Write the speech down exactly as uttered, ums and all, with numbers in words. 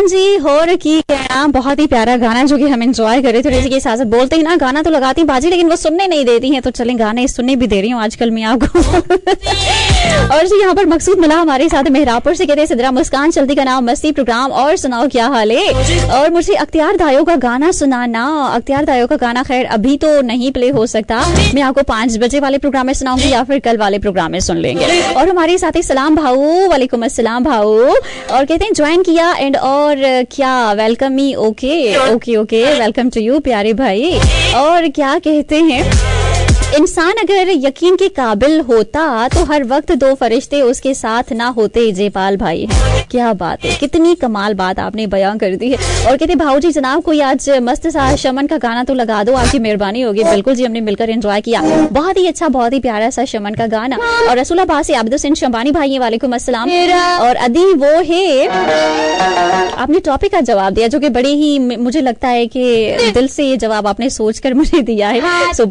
जी और की कहना, बहुत ही प्यारा गाना जो कि हम एंजॉय कर रहे थे। थोड़ी सी इजाजत बोलते ही ना गाना तो लगाती बाजी, लेकिन वो सुनने नहीं देती हैं, तो चलें गाने सुनने भी दे रही हूँ आजकल मैं आपको। और जी यहाँ पर मकसूद मिला हमारे साथ मेहरापुर से, कहते हैं सिद्रा मुस्कान चलती का नाम मस्ती प्रोग्राम, और सुनाओ क्या हाल है। और मुझे अख्तियार दायो का गाना सुनाना। अख्तियार दायो का गाना खैर अभी तो नहीं प्ले हो सकता, मैं आपको पांच बजे वाले प्रोग्राम में सुनाऊंगी या फिर कल वाले प्रोग्राम में सुन लेंगे। और हमारे साथ ही सलाम भाऊ, वालेकुम अस्सलाम भाऊ, और कहते हैं ज्वाइन किया एंड और क्या welcome me. Okay okay okay welcome to you प्यारे भाई। और क्या कहते हैं, इंसान अगर यकीन के काबिल होता तो हर वक्त दो फरिश्ते उसके साथ ना होते। जयपाल भाई, क्या बात है, कितनी कमाल बात आपने बयां कर दी है। और कहते भाऊ जी जनाब कोई आज मस्त सा शमन का गाना तो लगा दो, आपकी मेहरबानी होगी। बिल्कुल जी, हमने मिलकर एंजॉय किया, बहुत ही अच्छा, बहुत ही प्यारा सा शमन का गाना। और रसूलाबाद से आबिद हुसैन शंबानी भाई है, वालेकुम अस्सलाम। और अदी वो है, आपने टॉपिक का जवाब दिया जो कि बड़े ही मुझे लगता है कि दिल से ये जवाब आपने सोच कर मुझे दिया है। सो